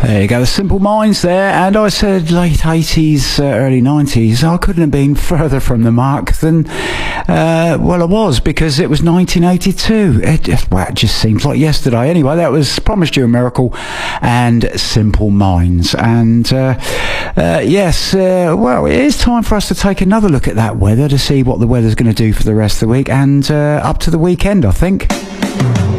There you go, the Simple Minds there, and I said late 80s, early 90s. I couldn't have been further from the mark than, well, I was, because it was 1982. It just seems like yesterday. Anyway, that was Promised You a Miracle and Simple Minds. And, yes, well, it is time for us to take another look at that weather to see what the weather's going to do for the rest of the week and up to the weekend, I think.